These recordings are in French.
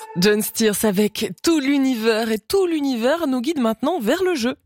John Steers avec tout l'univers, et tout l'univers nous guide maintenant vers le jeu.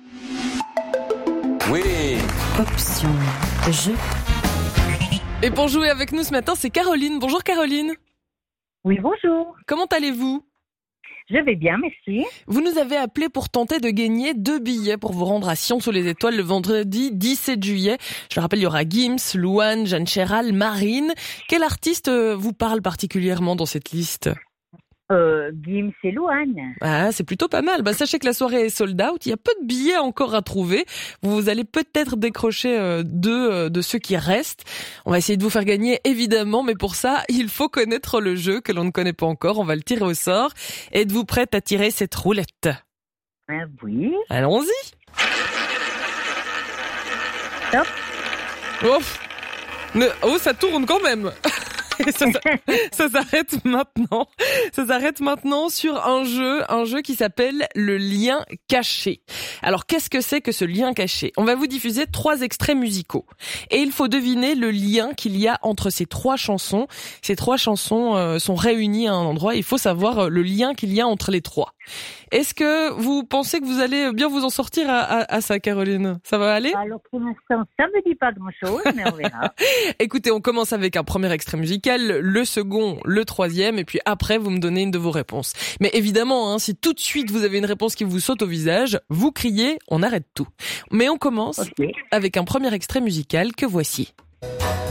Oui. Option jeu. Et pour jouer avec nous ce matin, c'est Caroline. Bonjour Caroline. Oui, bonjour. Comment allez-vous ? Je vais bien, merci. Vous nous avez appelé pour tenter de gagner 2 billets pour vous rendre à Sion-sous-les-Étoiles le vendredi 17 juillet. Je le rappelle, il y aura Gims, Louane, Jeanne Chéral, Marine. Quel artiste vous parle particulièrement dans cette liste ? Gims et Louane. Ah, c'est plutôt pas mal. Sachez que la soirée est sold out. Il y a peu de billets encore à trouver. Vous allez peut-être décrocher deux de ceux qui restent. On va essayer de vous faire gagner, évidemment, mais pour ça, il faut connaître le jeu que l'on ne connaît pas encore. On va le tirer au sort. Êtes-vous prête à tirer cette roulette ? Ah oui. Allons-y. Top. Oh, ça tourne quand même. Ça s'arrête maintenant. Ça s'arrête maintenant sur un jeu qui s'appelle le lien caché. Alors, qu'est-ce que c'est que ce lien caché ? On va vous diffuser 3 extraits musicaux. Et il faut deviner le lien qu'il y a entre ces 3 chansons. Ces 3 chansons sont réunies à un endroit. Il faut savoir le lien qu'il y a entre les 3. Est-ce que vous pensez que vous allez bien vous en sortir à ça, Caroline ? Ça va aller ? Alors, pour l'instant, ça me dit pas grand-chose, mais on verra. Écoutez, on commence avec un premier extrait musical, le second, le troisième, et puis après, vous me donnez une de vos réponses. Mais évidemment, si tout de suite vous avez une réponse qui vous saute au visage, vous criez, on arrête tout. Mais on commence avec un premier extrait musical que voici.